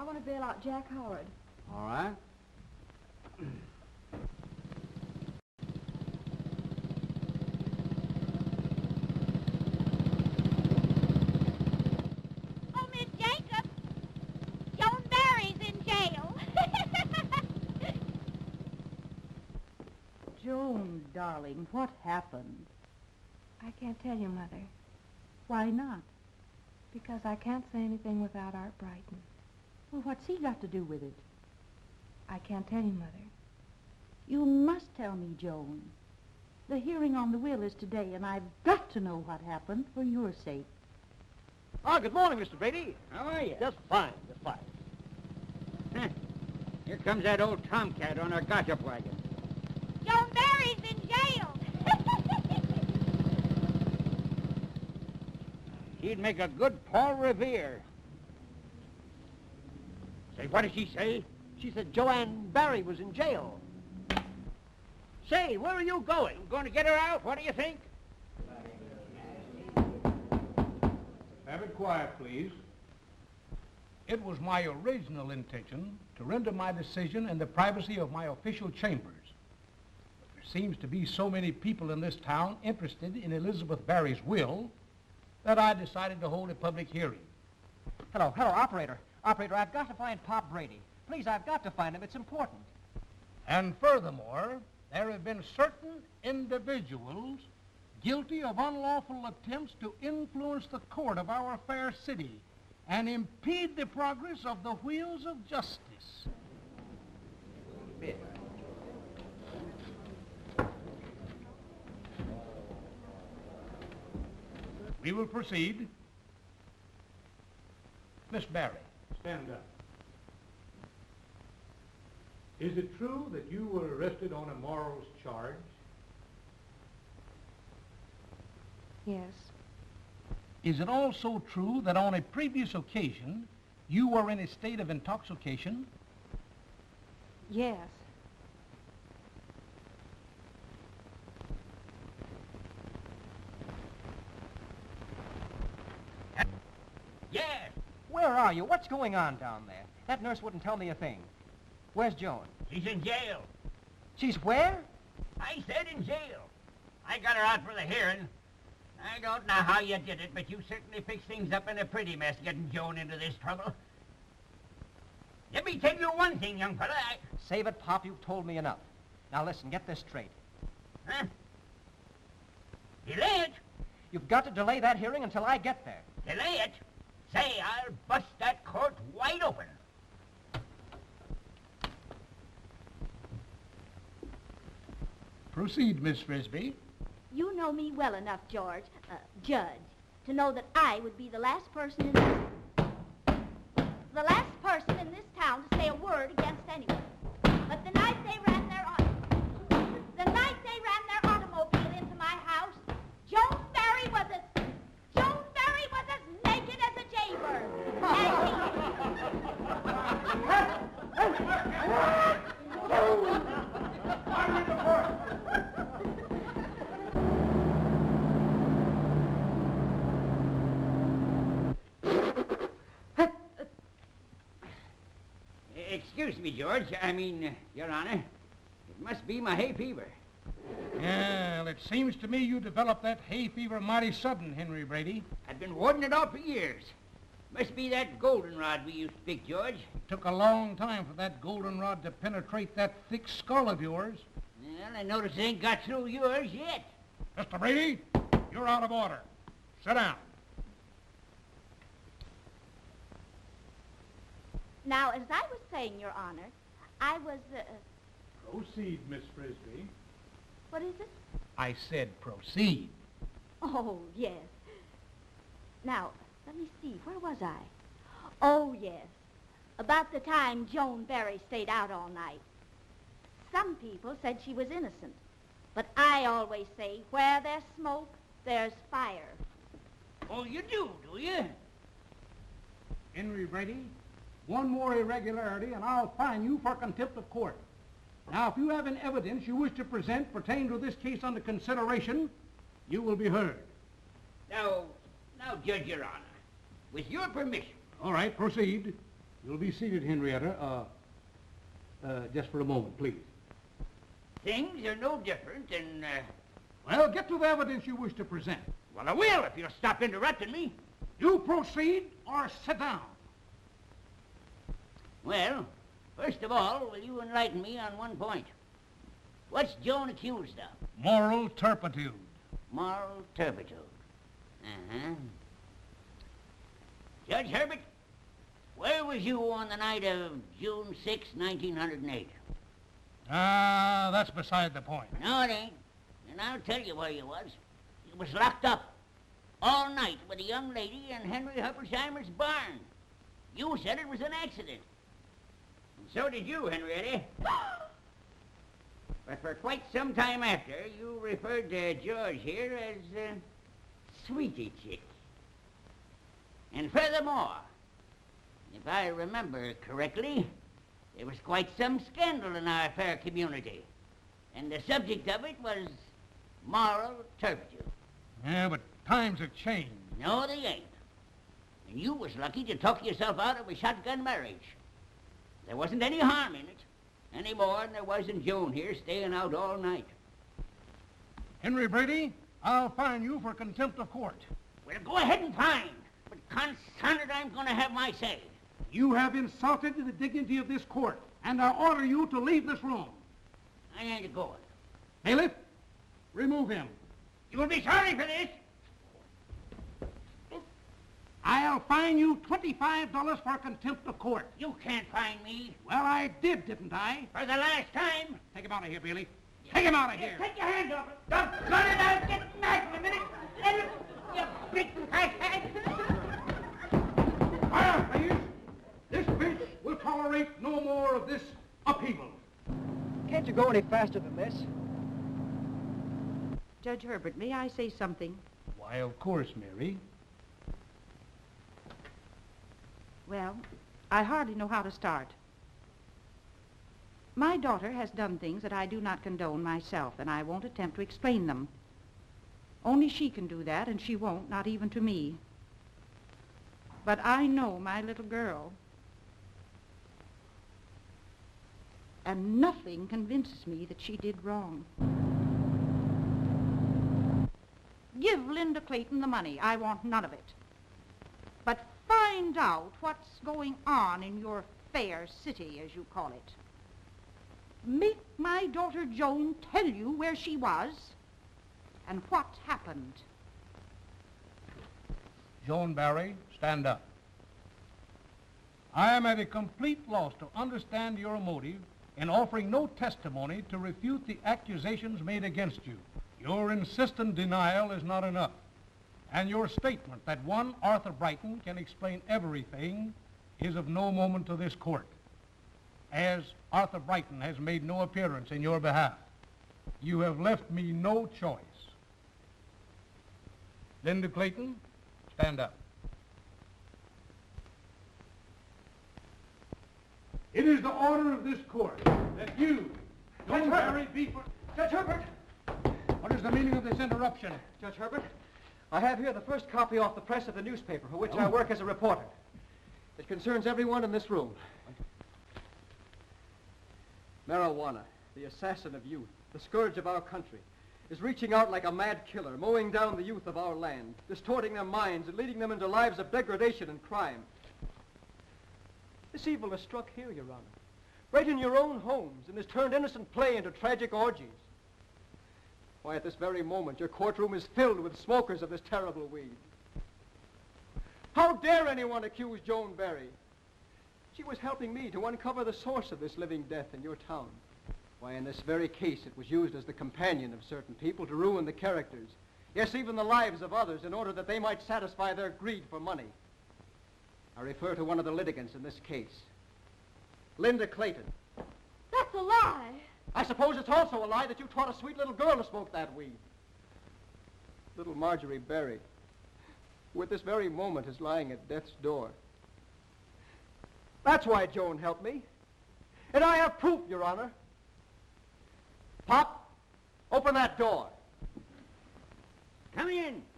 want to bail out Jack Howard. All right. Oh, Miss Jacobs, Joan Barry's in jail. Joan, darling, what happened? I can't tell you, Mother, Why not? because I can't say anything without Art Brighton. Well, what's he got to do with it? I can't tell you, Mother. You must tell me, Joan. The hearing on the will is today, and I've got to know what happened for your sake. Oh, good morning, Mr. Brady. How are you? Just fine, just fine. Huh. Here comes that old tomcat on our gossip wagon. Joan Barry's in jail. He'd make a good Paul Revere. Say, what did she say? She said Joanne Barry was in jail. Say, where are you going? I'm going to get her out. What do you think? Have it quiet, please. It was my original intention to render my decision in the privacy of my official chambers. But there seems to be so many people in this town interested in Elizabeth Barry's will that I decided to hold a public hearing. Hello, operator. Operator, I've got to find Pop Brady. Please, I've got to find him. It's important. And furthermore, there have been certain individuals guilty of unlawful attempts to influence the court of our fair city and impede the progress of the wheels of justice. We will proceed. Miss Barry. Stand up. Is it true that you were arrested on a morals charge? Yes. Is it also true that on a previous occasion you were in a state of intoxication? Yes. Yes. Where are you? What's going on down there? That nurse wouldn't tell me a thing. Where's Joan? She's in jail. She's where? I said in jail. I got her out for the hearing. I don't know how you did it, but you certainly fixed things up in a pretty mess getting Joan into this trouble. Let me tell you one thing, young fella. Save it, Pop. You've told me enough. Now listen, get this straight. Huh? Delay it. You've got to delay that hearing until I get there. Delay it. Say, I'll bust that court wide open. Proceed, Miss Frisbee. You know me well enough, George, Judge, to know that I would be the last person in this town to say a word against anyone. But the night they ran their automobile into my house, Joan Barry was as naked as a jaybird. Excuse me, George. Your Honor. It must be my hay fever. Well, it seems to me you developed that hay fever mighty sudden, Henry Brady. I've been warding it off for years. Must be that goldenrod we used to pick, George. It took a long time for that goldenrod to penetrate that thick skull of yours. Well, I notice it ain't got through yours yet. Mr. Brady, you're out of order. Sit down. Now, as I was saying, Your Honor, I was, Proceed, Miss Frisbee. what is it? I said proceed. Oh, yes. Now, let me see, where was I? Oh, yes. About the time Joan Barry stayed out all night. Some people said she was innocent. But I always say, where there's smoke, there's fire. Oh, you do you? Henry Brady, one more irregularity and I'll fine you for contempt of court. Now, if you have any evidence you wish to present pertaining to this case under consideration, you will be heard. Now, Judge, Your Honor, with your permission. All right, proceed. You'll be seated, Henrietta. Just for a moment, please. Things are no different than, Well, get to the evidence you wish to present. well, I will if you'll stop interrupting me. You proceed or sit down. Well, first of all, will you enlighten me on one point? What's Joan accused of? Moral turpitude. Moral turpitude. Uh-huh. Judge Herbert, where was you on the night of June 6, 1908? That's beside the point. No, it ain't. And I'll tell you where you was. You was locked up all night with a young lady in Henry Huppersheimer's barn. You said it was an accident. And so did you, Henrietta. But for quite some time after, you referred to George here as, Sweetie Chick. And furthermore, if I remember correctly, there was quite some scandal in our fair community. And the subject of it was moral turpitude. Yeah, but times have changed. No, they ain't. And you was lucky to talk yourself out of a shotgun marriage. There wasn't any harm in it, any more than there was in Joan here staying out all night. Henry Brady, I'll fine you for contempt of court. Well, go ahead and fine. But considered I'm going to have my say. You have insulted the dignity of this court, and I order you to leave this room. I ain't going. Bailiff, remove him. You will be sorry for this. I'll fine you $25 for contempt of court. You can't find me. Well, I did, didn't I? For the last time. Take him out of here, Bailey. Take him out of here. Take your hands off it. Don't cut it. I'll get back in a minute. Let it, you big crackhead. Fire, please. This bench will tolerate no more of this upheaval. Can't you go any faster than this? Judge Herbert, may I say something? Why, of course, Mary. Well, I hardly know how to start. My daughter has done things that I do not condone myself, and I won't attempt to explain them. Only she can do that, and she won't, not even to me. But I know my little girl. And nothing convinces me that she did wrong. Give Linda Clayton the money. I want none of it. But find out what's going on in your fair city, as you call it. Make my daughter Joan tell you where she was and what happened. Joan Barry, stand up. I am at a complete loss to understand your motive in offering no testimony to refute the accusations made against you. Your insistent denial is not enough. And your statement that one Arthur Brighton can explain everything is of no moment to this court, as Arthur Brighton has made no appearance in your behalf. You have left me no choice. Linda Clayton, stand up. It is the order of this court that you, Joan Barry, be for... Judge Herbert! What is the meaning of this interruption? Judge Herbert, I have here the first copy off the press of the newspaper for which I work as a reporter. It concerns everyone in this room. Marijuana, the assassin of youth, the scourge of our country, is reaching out like a mad killer, mowing down the youth of our land, distorting their minds and leading them into lives of degradation and crime. This evil has struck here, Your Honor, right in your own homes, and has turned innocent play into tragic orgies. Why, at this very moment, your courtroom is filled with smokers of this terrible weed. How dare anyone accuse Joan Barry? She was helping me to uncover the source of this living death in your town. Why, in this very case, it was used as the companion of certain people to ruin the characters, yes, even the lives of others, in order that they might satisfy their greed for money. I refer to one of the litigants in this case, Linda Clayton. That's a lie. I suppose it's also a lie that you taught a sweet little girl to smoke that weed. Little Marjorie Berry, who at this very moment is lying at death's door. That's why Joan helped me. And I have proof, Your Honor. Pop, open that door. Come in.